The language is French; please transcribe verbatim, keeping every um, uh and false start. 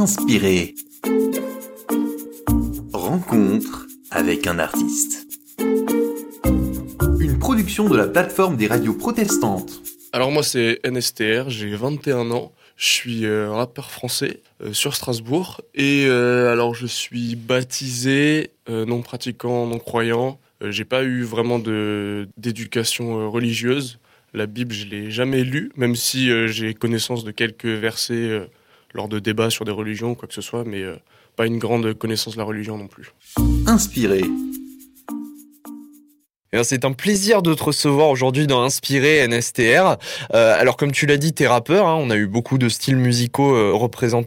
Inspiré. Rencontre avec un artiste. Une production de la plateforme des radios protestantes. Alors moi c'est N S T R, j'ai vingt et un ans, je suis euh, rappeur français euh, sur Strasbourg et euh, alors je suis baptisé, euh, non pratiquant, non croyant. Euh, j'ai pas eu vraiment de d'éducation euh, religieuse. La Bible je l'ai jamais lue, même si euh, j'ai connaissance de quelques versets euh, lors de débats sur des religions ou quoi que ce soit, mais euh, pas une grande connaissance de la religion non plus. Inspiré. Et c'est un plaisir de te recevoir aujourd'hui dans Inspiré N S T R. Euh, alors comme tu l'as dit, t'es rappeur, hein, on a eu beaucoup de styles musicaux euh, représentés